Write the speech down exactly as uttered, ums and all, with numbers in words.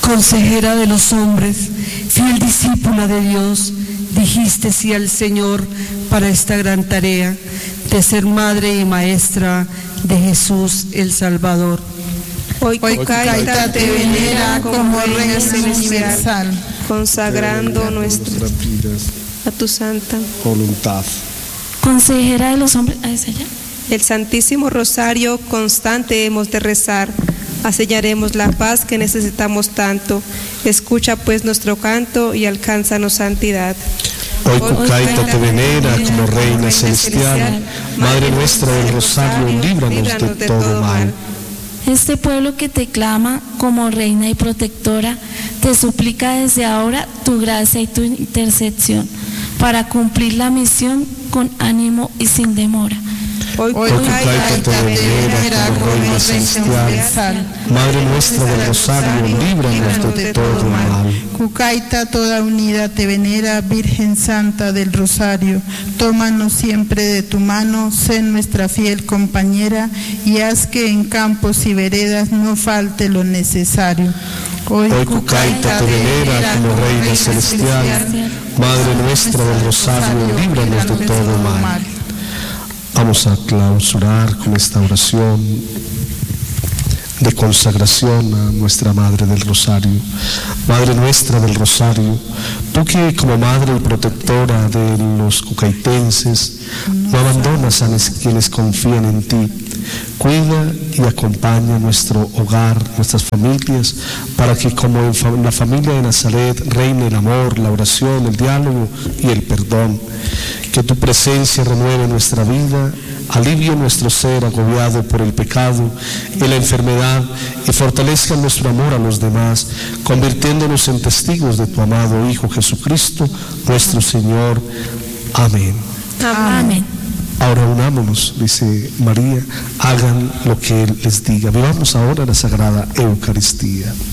Consejera de los hombres, fiel discípula de Dios, dijiste sí al Señor para esta gran tarea de ser madre y maestra de Jesús el Salvador. Hoy Cucaita te venera como Reina Celestial, consagrando nuestras vidas a tu santa voluntad. Consejera de los hombres, ¿a esa ya? El Santísimo Rosario constante hemos de rezar, sellaremos la paz que necesitamos tanto. Escucha pues nuestro canto y alcánzanos santidad. Hoy Cucaita te venera como Reina Celestial, Madre nuestra del Rosario, líbranos de todo mal. Este pueblo que te clama como reina y protectora, te suplica desde ahora tu gracia y tu intercesión para cumplir la misión con ánimo y sin demora. Hoy Cucaita te venera como Reina Celestial, Madre nuestra del Rosario, líbranos de todo mal. Cucaita toda unida te venera, Virgen Santa del Rosario, tómanos siempre de tu mano, sé nuestra fiel compañera y haz que en campos y veredas no falte lo necesario. Hoy, Hoy Cucaita te venera como Reina Celestial, Madre nuestra del Rosario, líbranos de todo mal. Vamos a clausurar con esta oración de consagración a nuestra Madre del Rosario. Madre nuestra del Rosario, tú que como Madre y protectora de los cucaitenses no abandonas a quienes confían en ti, cuida y acompaña nuestro hogar, nuestras familias, para que como en la familia de Nazaret reine el amor, la oración, el diálogo y el perdón. Que tu presencia renueve nuestra vida, alivie nuestro ser agobiado por el pecado y la enfermedad y fortalezca nuestro amor a los demás, convirtiéndonos en testigos de tu amado Hijo Jesucristo, nuestro Señor. Amén. Amén. Ahora unámonos, dice María, hagan lo que Él les diga. Vivamos ahora la Sagrada Eucaristía.